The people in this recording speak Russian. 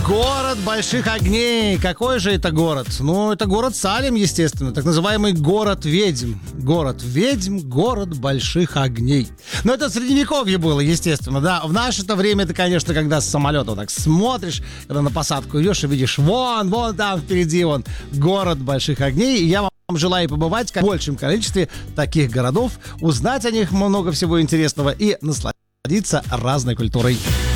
Город больших огней. Какой же это город? Ну, это город Салем, естественно. Так называемый город ведьм. Город ведьм, город больших огней. Но это в средневековье было, естественно, да. В наше-то время это, конечно, когда с самолета вот так смотришь, когда на посадку идешь и видишь, вон там впереди, город больших огней. И я вам желаю побывать в большем количестве таких городов, узнать о них много всего интересного и насладиться разной культурой.